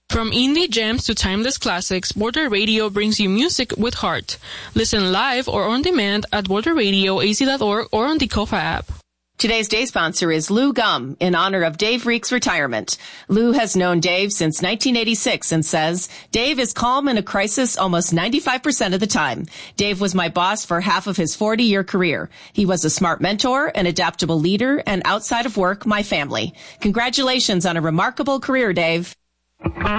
From indie gems to timeless classics, Border Radio brings you music with heart. Listen live or on demand at borderradioaz.org or on the Kofa app. Today's day sponsor is Lou Gum in honor of Dave Reek's retirement. Lou has known Dave since 1986 and says, Dave is calm in a crisis almost 95% of the time. Dave was my boss for half of his 40-year career. He was a smart mentor, an adaptable leader, and outside of work, my family. Congratulations on a remarkable career, Dave.